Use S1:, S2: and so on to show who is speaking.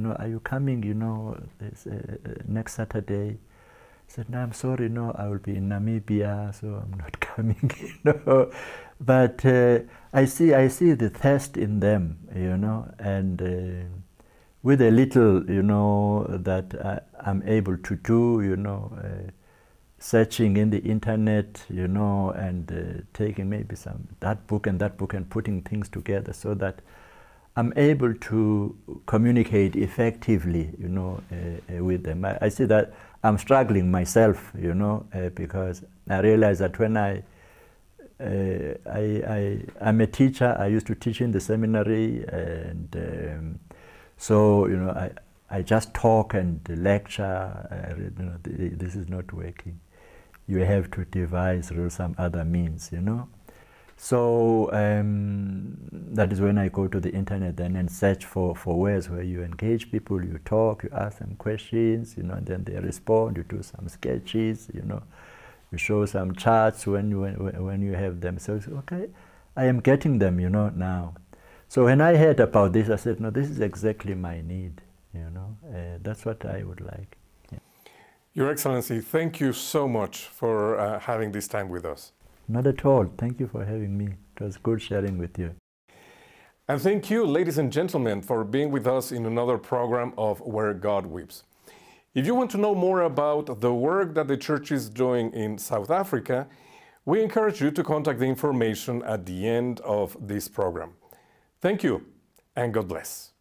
S1: are you coming, next Saturday? I said, no, I'm sorry, no, I will be in Namibia, so I'm not coming, But I see the thirst in them, and with a little, that I'm able to do, searching in the internet, and taking maybe that book and putting things together so that I'm able to communicate effectively, with them. I see that I'm struggling myself, because I realize that when I'm a teacher. I used to teach in the seminary, and so I just talk and lecture. This is not working. You have to devise some other means, So that is when I go to the internet then and search for ways where you engage people, you talk, you ask them questions, and then they respond. You do some sketches, you show some charts when you have them. So it's, okay, I am getting them, now. So when I heard about this, I said, no, this is exactly my need, that's what I would like. Yeah.
S2: Your Excellency, thank you so much for having this time with us.
S1: Not at all. Thank you for having me. It was good sharing with you.
S2: And thank you, ladies and gentlemen, for being with us in another program of Where God Weeps. If you want to know more about the work that the Church is doing in South Africa, we encourage you to contact the information at the end of this program. Thank you, and God bless.